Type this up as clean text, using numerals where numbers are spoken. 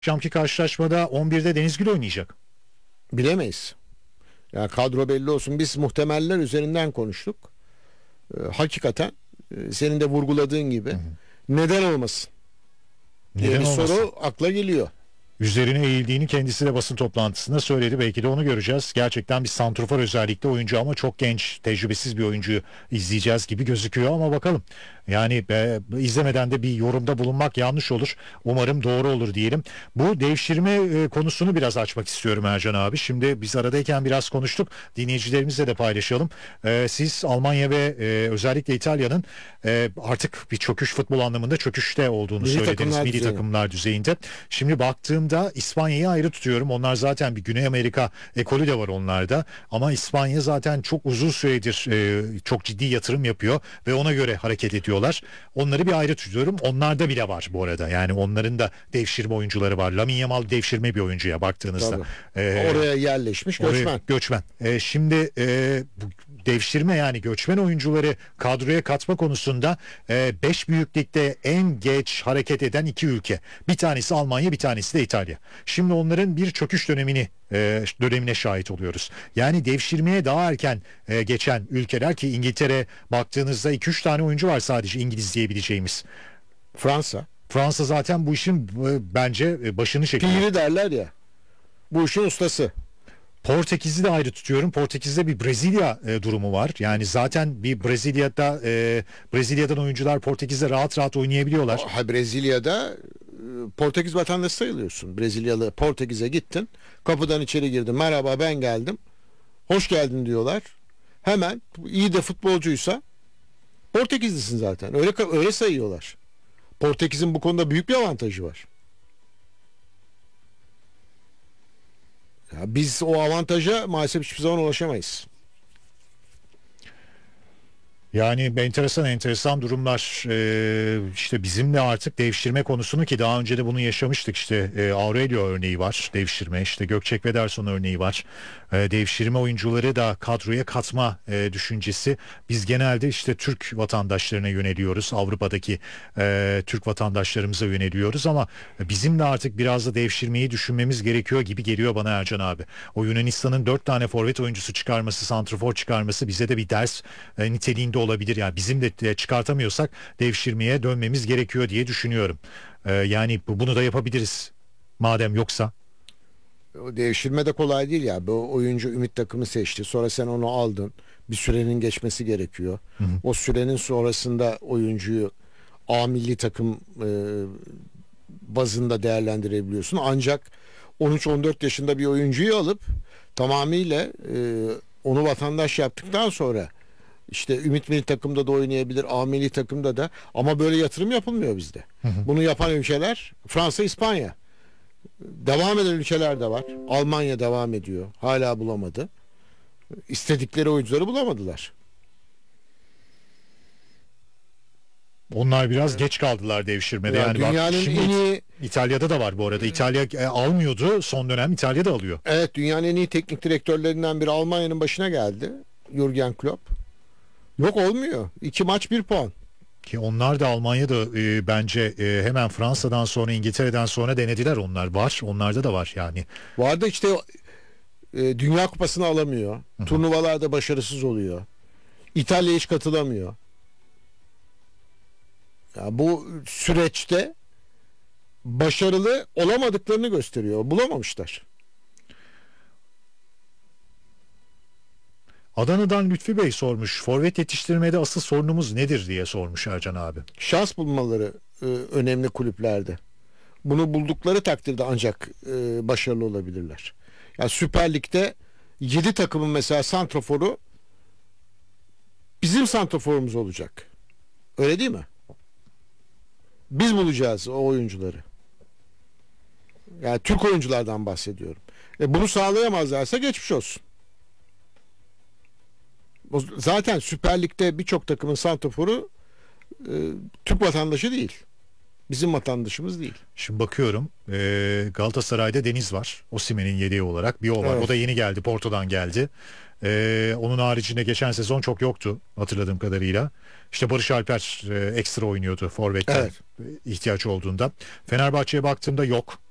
Akşamki karşılaşmada 11'de Denizgül oynayacak. Bilemeyiz. Yani kadro belli olsun. Biz muhtemeller üzerinden konuştuk. Hakikaten senin de vurguladığın gibi neden olmasın diye Neden bir olmasın? soru akla geliyor. Üzerine eğildiğini kendisi de basın toplantısında söyledi. Belki de onu göreceğiz. Gerçekten bir santrofor özellikle oyuncu ama çok genç, tecrübesiz bir oyuncuyu izleyeceğiz gibi gözüküyor ama bakalım. Yani izlemeden de bir yorumda bulunmak yanlış olur. Umarım doğru olur diyelim. Bu devşirme konusunu biraz açmak istiyorum Ercan abi. Şimdi biz aradayken biraz konuştuk. Dinleyicilerimizle de paylaşalım. Siz Almanya ve özellikle İtalya'nın artık bir çöküş, futbol anlamında çöküşte olduğunu söylediniz. Milli takımlar düzeyinde. Şimdi baktığımda İspanya'yı ayrı tutuyorum. Onlar zaten bir Güney Amerika ekolü de var onlarda. Ama İspanya zaten çok uzun süredir çok ciddi yatırım yapıyor ve ona göre hareket ediyorlar. Onları bir ayrı tutuyorum. Onlarda bile var bu arada. Yani onların da devşirme oyuncuları var. Lamine Yamal devşirme bir oyuncuya baktığınızda. Oraya yerleşmiş göçmen. Göçmen. Şimdi bu devşirme yani göçmen oyuncuları kadroya katma konusunda 5 büyük ligde en geç hareket eden iki ülke. Bir tanesi Almanya, bir tanesi de İtalya. Şimdi onların bir çöküş dönemine şahit oluyoruz. Yani devşirmeye daha erken geçen ülkeler ki İngiltere baktığınızda 2-3 tane oyuncu var sadece İngiliz diyebileceğimiz. Fransa zaten bu işin bence başını çekiyor. Piri derler ya. Bu işin ustası. Portekiz'i de ayrı tutuyorum. Portekiz'de bir Brezilya durumu var. Yani zaten bir Brezilya'dan oyuncular Portekiz'de rahat rahat oynayabiliyorlar. Brezilya'da Portekiz vatandaşı sayılıyorsun. Brezilyalı Portekiz'e gittin. Kapıdan içeri girdin. Merhaba ben geldim. Hoş geldin diyorlar. Hemen iyi de futbolcuysa Portekizlisin zaten. Öyle sayıyorlar. Portekiz'in bu konuda büyük bir avantajı var. Ya biz o avantaja maalesef hiçbir zaman ulaşamayız. Yani enteresan durumlar. İşte bizim de artık devşirme konusunu ki daha önce de bunu yaşamıştık işte Aurelio örneği var devşirme, işte Gökçek Vederson örneği var. Devşirme oyuncuları da kadroya katma düşüncesi. Biz genelde işte Türk vatandaşlarına yöneliyoruz, Avrupa'daki Türk vatandaşlarımıza yöneliyoruz ama bizim de artık biraz da devşirmeyi düşünmemiz gerekiyor gibi geliyor bana Ercan abi. O Yunanistan'ın 4 tane forvet oyuncusu çıkarması, santrafor çıkarması bize de bir ders niteliğinde olabilir. Yani bizim de çıkartamıyorsak devşirmeye dönmemiz gerekiyor diye düşünüyorum. Yani bunu da yapabiliriz madem yoksa. O devşirme de kolay değil ya. Bu oyuncu ümit takımı seçti. Sonra sen onu aldın. Bir sürenin geçmesi gerekiyor. Hı hı. O sürenin sonrasında oyuncuyu A milli takım bazında değerlendirebiliyorsun. Ancak 13-14 yaşında bir oyuncuyu alıp tamamıyla onu vatandaş yaptıktan sonra işte Ümit milli takımda da oynayabilir, A milli takımda da, ama böyle yatırım yapılmıyor bizde. Hı hı. Bunu yapan ülkeler Fransa, İspanya. Devam eden ülkeler de var. Almanya devam ediyor. Hala bulamadı. İstedikleri oyuncuları bulamadılar. Onlar biraz geç kaldılar devşirmede. Yani dünyanın bak, şimdi en iyi, İtalya'da da var bu arada. İtalya almıyordu. Son dönem İtalya'da alıyor. evet, dünyanın en iyi teknik direktörlerinden biri Almanya'nın başına geldi. Jürgen Klopp. Yok, olmuyor. 2 maç 1 puan. Ki onlar da Almanya'da bence hemen Fransa'dan sonra İngiltere'den sonra denediler onlar. Var. Onlarda da var yani. Vardı işte, Dünya Kupası'nı alamıyor. Hı hı. Turnuvalarda başarısız oluyor. İtalya hiç katılamıyor. Ya bu süreçte başarılı olamadıklarını gösteriyor. Bulamamışlar. Adana'dan Lütfi Bey sormuş. Forvet yetiştirmede asıl sorunumuz nedir diye sormuş Ercan abi. Şans bulmaları önemli kulüplerde. Bunu buldukları takdirde ancak başarılı olabilirler. Yani Süper Lig'de 7 takımın mesela santraforu bizim santraforumuz olacak. Öyle değil mi? Biz bulacağız o oyuncuları. Yani Türk oyunculardan bahsediyorum. Bunu sağlayamazlarsa geçmiş olsun. Zaten Süper Lig'de birçok takımın santraforu Türk vatandaşı değil. Bizim vatandaşımız değil. Şimdi bakıyorum Galatasaray'da Deniz var. Osimhen'in yedeği olarak bir o var. Evet. O da yeni geldi. Porto'dan geldi. Onun haricinde geçen sezon çok yoktu hatırladığım kadarıyla. İşte Barış Alper ekstra oynuyordu forvetten, Evet. ihtiyaç olduğunda. Fenerbahçe'ye baktığımda yok.